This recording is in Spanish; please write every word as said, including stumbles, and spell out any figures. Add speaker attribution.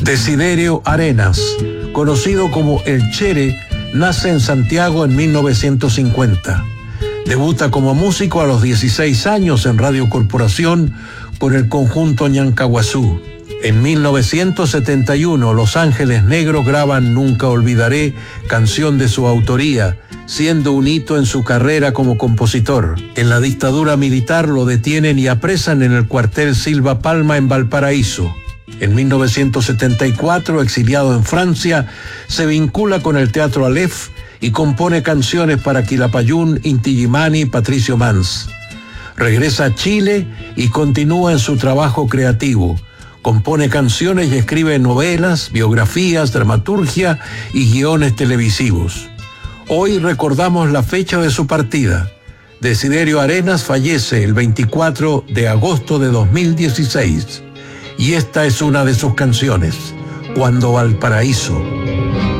Speaker 1: Desiderio Arenas, conocido como El Chere, nace en Santiago en mil novecientos cincuenta. Debuta como músico a los dieciséis años en Radio Corporación por el conjunto Ñancahuazú. En mil novecientos setenta y uno, Los Ángeles Negros graban Nunca Olvidaré, canción de su autoría, siendo un hito en su carrera como compositor. En la dictadura militar lo detienen y apresan en el cuartel Silva Palma en Valparaíso. En mil novecientos setenta y cuatro, exiliado en Francia, se vincula con el Teatro Aleph y compone canciones para Quilapayún, Inti Illimani y Patricio Mans. Regresa a Chile y continúa en su trabajo creativo. Compone canciones y escribe novelas, biografías, dramaturgia y guiones televisivos. Hoy recordamos la fecha de su partida. Desiderio Arenas fallece el veinticuatro de agosto de dos mil dieciséis. Y esta es una de sus canciones, Cuando Valparaíso.